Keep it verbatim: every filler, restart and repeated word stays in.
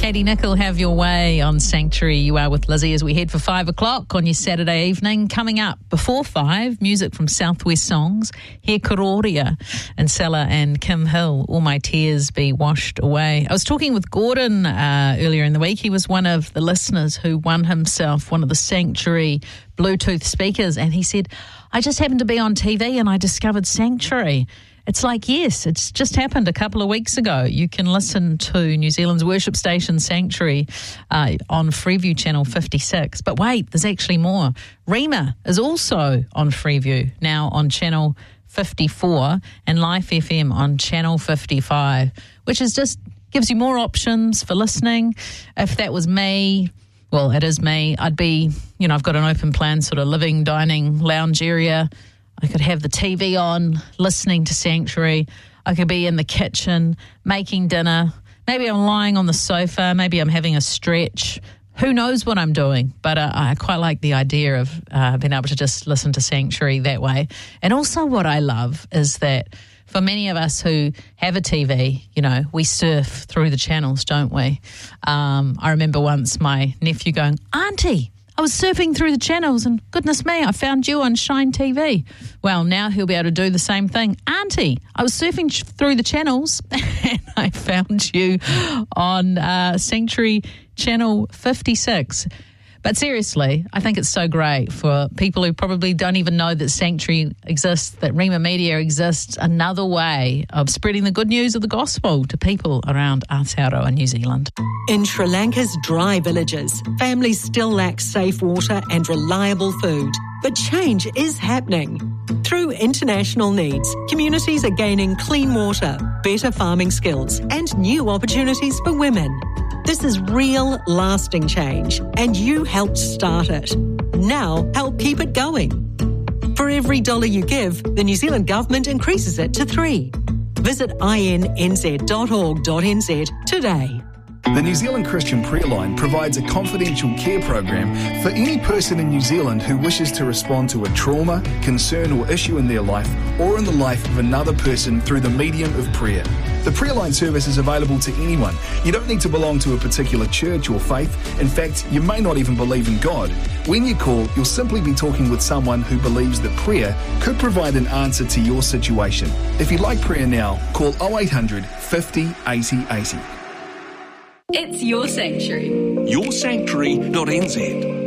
Katie Nichol, have your way on Sanctuary. You are with Lizzie as we head for five o'clock on your Saturday evening. Coming up before five, music from Southwest Songs, He Kororia and Sella and Kim Hill, All My Tears Be Washed Away. I was talking with Gordon uh, earlier in the week. He was one of the listeners who won himself one of the Sanctuary Bluetooth speakers, and he said, I just happened to be on T V and I discovered Sanctuary. It's like, yes, it's just happened a couple of weeks ago. You can listen to New Zealand's worship station Sanctuary uh, on Freeview Channel fifty-six. But wait, there's actually more. Rima is also on Freeview, now on Channel fifty-four, and Life F M on Channel fifty-five, which is just gives you more options for listening. If that was me, well, it is me, I'd be, you know, I've got an open plan sort of living, dining, lounge area. I could have the T V on, listening to Sanctuary. I could be in the kitchen, making dinner. Maybe I'm lying on the sofa. Maybe I'm having a stretch. Who knows what I'm doing? But uh, I quite like the idea of uh, being able to just listen to Sanctuary that way. And also what I love is that for many of us who have a T V, you know, we surf through the channels, don't we? Um, I remember once my nephew going, Auntie, I was surfing through the channels and goodness me, I found you on Shine T V. Well, now he'll be able to do the same thing. Auntie, I was surfing ch- through the channels and I found you on uh, Sanctuary Channel fifty-six. But seriously, I think it's so great for people who probably don't even know that Sanctuary exists, that Rima Media exists, another way of spreading the good news of the gospel to people around Aotearoa, New Zealand. In Sri Lanka's dry villages, families still lack safe water and reliable food. But change is happening. Through international needs, communities are gaining clean water, better farming skills, and new opportunities for women. This is real, lasting change, and you helped start it. Now, help keep it going. For every dollar you give, the New Zealand Government increases it to three. Visit I N N Z dot org dot N Z today. The New Zealand Christian Prayer Line provides a confidential care program for any person in New Zealand who wishes to respond to a trauma, concern or issue in their life or in the life of another person through the medium of prayer. The Prayer Line service is available to anyone. You don't need to belong to a particular church or faith. In fact, you may not even believe in God. When you call, you'll simply be talking with someone who believes that prayer could provide an answer to your situation. If you'd like prayer now, call oh eight hundred, fifty, eighty, eighty. It's your sanctuary. your sanctuary dot N Z